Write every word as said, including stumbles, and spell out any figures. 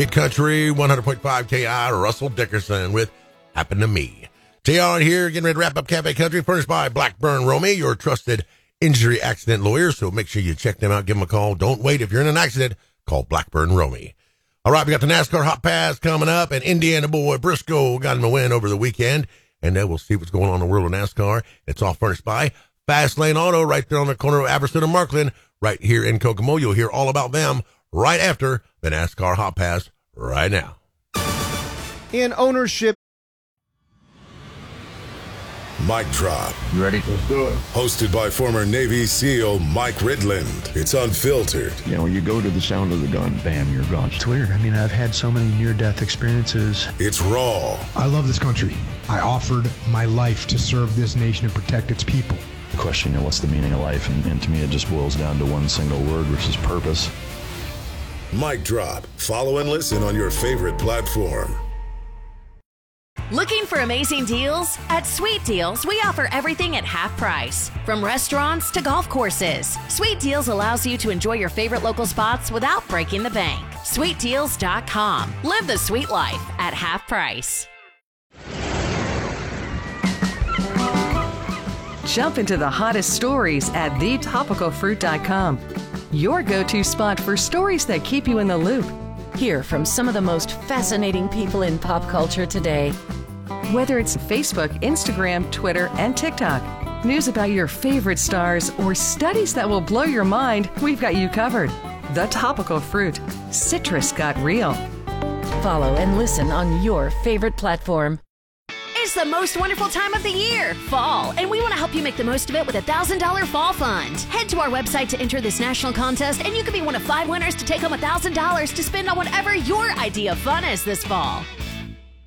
Hit Country, one hundred point five K I, Russell Dickerson with Happened to Me. T R here, getting ready to wrap up Cafe Country, furnished by Blackburn Romey, your trusted injury accident lawyer. So make sure you check them out, give them a call. Don't wait. If you're in an accident, call Blackburn Romey. All right, we got the NASCAR Hot Pass coming up, and Indiana boy Briscoe got him a win over the weekend. And then we'll see what's going on in the world of NASCAR. It's all furnished by Fast Lane Auto, right there on the corner of Aberson and Markland, right here in Kokomo. You'll hear all about them right after the NASCAR Hot Pass right now. In ownership. Mic Drop. You ready? Let's do it. Hosted by former Navy SEAL Mike Ridland. It's unfiltered. You know, you go to the sound of the gun, bam, you're gone. It's weird. I mean, I've had so many near-death experiences. It's raw. I love this country. I offered my life to serve this nation and protect its people. The question, you know, what's the meaning of life? And, and to me, it just boils down to one single word, which is purpose. Mic Drop. Follow and listen on your favorite platform. Looking for amazing deals? At Sweet Deals, we offer everything at half price. From restaurants to golf courses, Sweet Deals allows you to enjoy your favorite local spots without breaking the bank. sweet deals dot com. Live the sweet life at half price. Jump into the hottest stories at the topical fruit dot com. Your go-to spot for stories that keep you in the loop. Hear from some of the most fascinating people in pop culture today. Whether it's Facebook, Instagram, Twitter, and TikTok, news about your favorite stars, or studies that will blow your mind, we've got you covered. The Topical Fruit. Citrus got real. Follow and listen on your favorite platform. It's the most wonderful time of the year, fall, and we want to help you make the most of it with a one thousand dollars Fall Fund. Head to our website to enter this national contest, and you could be one of five winners to take home one thousand dollars to spend on whatever your idea of fun is this fall.